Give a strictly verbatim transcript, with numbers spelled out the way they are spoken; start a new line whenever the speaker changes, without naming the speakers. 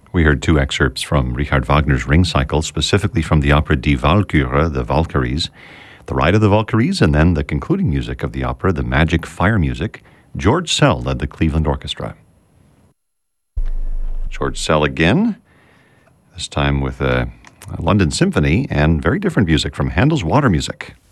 We heard two excerpts from Richard Wagner's Ring Cycle, specifically from the opera Die Walküre, the Valkyries, The Ride of the Valkyries, and then the concluding music of the opera, the Magic Fire Music. George Szell led the Cleveland Orchestra. George Szell again, this time with a, a London Symphony and very different music from Handel's Water Music.